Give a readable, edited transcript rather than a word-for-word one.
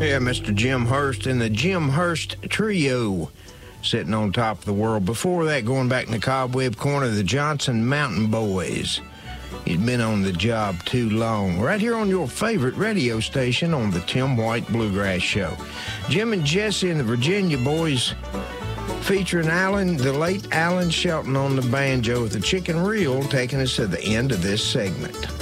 Yeah, Mr. Jim Hurst and the Jim Hurst Trio sitting on top of the world. Before that, going back in the Cobweb Corner, the Johnson Mountain Boys. You'd been on the job too long. Right here on your favorite radio station on the Tim White Bluegrass Show. Jim and Jesse and the Virginia Boys featuring the late Alan Shelton on the banjo with the chicken reel, taking us to the end of this segment.